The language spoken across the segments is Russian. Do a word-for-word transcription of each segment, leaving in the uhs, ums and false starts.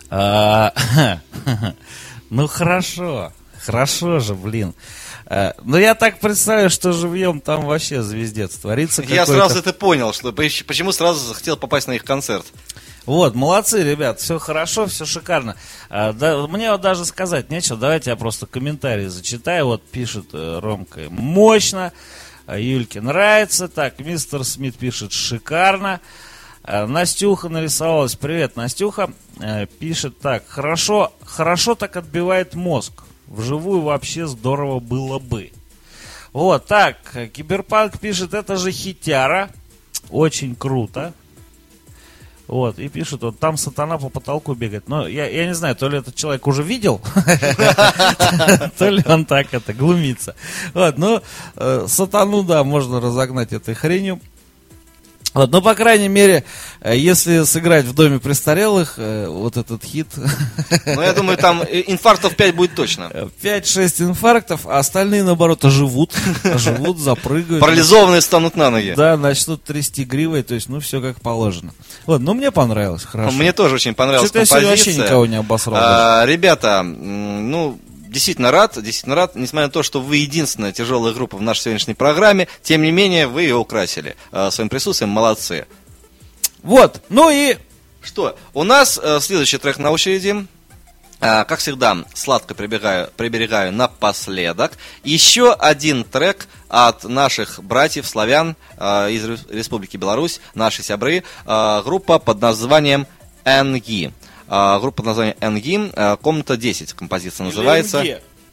Ну хорошо, хорошо же, блин. Но я так представляю, что живьем там вообще звездец творится. Я сразу это понял, что почему сразу захотел попасть на их концерт. Вот, молодцы, ребят, все хорошо, все шикарно. А, да, мне вот даже сказать нечего, давайте я просто комментарии зачитаю. Вот пишет э, Ромка, мощно, а Юльке нравится. Так, мистер Смит пишет, шикарно. А, Настюха нарисовалась, привет, Настюха. А, пишет так, хорошо, хорошо так отбивает мозг. Вживую вообще здорово было бы. Вот, так, Киберпанк пишет, это же хитяра, очень круто. Вот, и пишут, вот там сатана по потолку бегает. Но я, я не знаю, то ли этот человек уже видел, то ли он так это глумится. Вот, ну, сатану, да, можно разогнать этой хренью. Вот, ну, по крайней мере, если сыграть в доме престарелых, вот этот хит... Ну, я думаю, там инфарктов пять будет точно. пять-шесть инфарктов, а остальные, наоборот, оживут, оживут, запрыгают. Парализованные станут на ноги. Да, начнут трясти гривой, то есть, ну, все как положено. Вот, ну, мне понравилось, хорошо. Мне тоже очень понравилась Что-то композиция. Я сегодня вообще никого не обосрал. А, ребята, ну... Действительно рад, действительно рад, несмотря на то, что вы единственная тяжелая группа в нашей сегодняшней программе, тем не менее, вы ее украсили э, своим присутствием, молодцы. Вот, ну и... Что, у нас э, следующий трек на очереди. Э, как всегда, сладко прибегаю, приберегаю напоследок. Еще один трек от наших братьев славян э, из Республики Беларусь, наши сябры, э, группа под названием «Энги». Uh, группа под названием «Энги», uh, «Комната десять» композиция называется.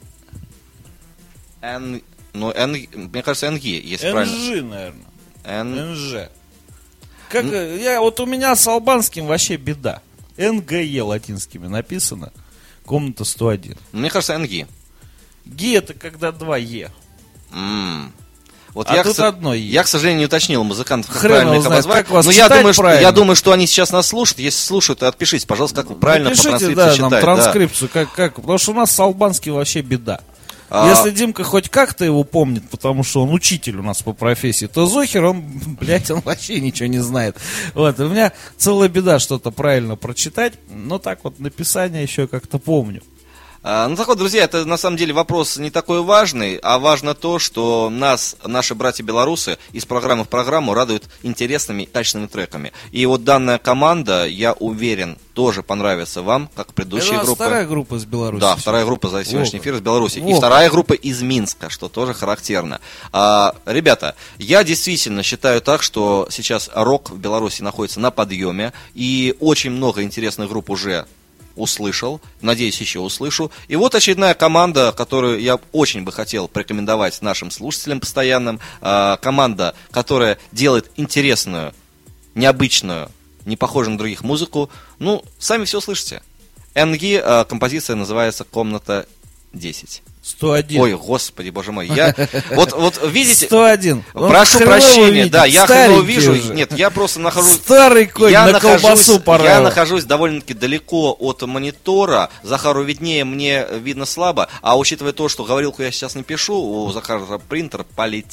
Эн... Ну, «Энги», мне кажется, «Энги», если эн правильно. «эн жи», наверное. Эн... «эн жи». Как, Н... я, вот у меня с албанским вообще беда. эн гэ е латинскими написано. Комната сто один. Мне кажется, «Энги». «Ги» это когда два «е». Mm. Вот а я, тут к... одно «е». Я, к сожалению, не уточнил музыкантов, как Хрен правильно их знает, обозвать. как вас Но я думаю, что, я думаю, что они сейчас нас слушают. Если слушают, то отпишите, пожалуйста, как вы правильно Напишите, по транскрипции да, читать. нам транскрипцию, да. как, как, потому что у нас с албанским вообще беда. А... Если Димка хоть как-то его помнит, потому что он учитель у нас по профессии, то Зохер, он, блядь, он вообще ничего не знает. Вот, у меня целая беда что-то правильно прочитать, но так вот написание еще как-то помню. Ну так вот, друзья, это на самом деле вопрос не такой важный, а важно то, что нас, наши братья-белорусы, из программы в программу радуют интересными, качественными треками. И вот данная команда, я уверен, тоже понравится вам, как предыдущие это группы. вторая группа из Беларуси. Да, вторая группа за сегодняшний эфир из Беларуси. Во. И вторая группа из Минска, что тоже характерно. А, ребята, я действительно считаю так, что сейчас рок в Беларуси находится на подъеме, и очень много интересных групп уже услышал, надеюсь, еще услышу. И вот очередная команда, которую я очень бы хотел порекомендовать нашим слушателям постоянным. Э, команда, которая делает интересную, необычную, не похожую на других музыку. Ну, сами все слышите. «Энги», э, композиция называется «Комната десять». сто один. Ой, господи, боже мой. Я, вот, вот видите, сто один. Прошу прощения, видит. да, я хреново Старенький вижу. уже. Нет, я просто нахожусь. Старый конь я на нахожусь, колбасу пора. Я нахожусь довольно-таки далеко от монитора. Захару виднее, мне видно слабо. А учитывая то, что говорилку я сейчас не пишу, у Захара принтер полетел.